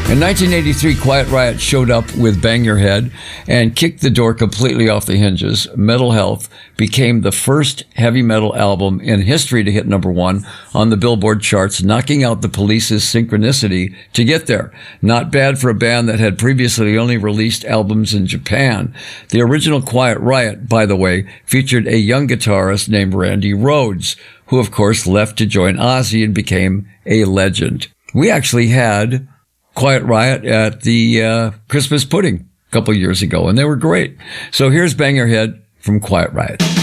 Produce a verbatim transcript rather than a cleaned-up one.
In nineteen eighty-three, Quiet Riot showed up with Bang Your Head and kicked the door completely off the hinges. Metal Health became the first heavy metal album in history to hit number one on the Billboard charts, knocking out the Police's Synchronicity to get there. Not bad for a band that had previously only released albums in Japan. The original Quiet Riot, by the way, featured a young guitarist named Randy Rhoads, who of course left to join Ozzy and became a legend. We actually had Quiet Riot at the uh, Christmas Pudding a couple years ago, and they were great. So here's Bang Your Head from Quiet Riot.